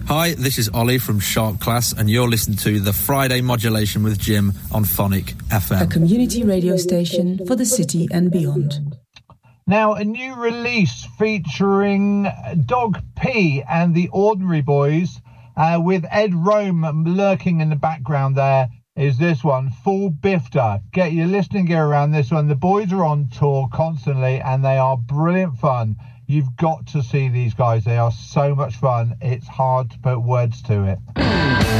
Hi, this is Ollie from Sharp Class, and you're listening to the Friday Modulation with Jim on Phonic FM. A community radio station for the city and beyond. Now, a new release featuring Dog P and the Ordinary Boys, with Ed Rome lurking in the background there, is this one, Full Bifter. Get your listening gear around this one. The boys are on tour constantly, and they are brilliant fun. You've got to see these guys. They are so much fun. It's hard to put words to it.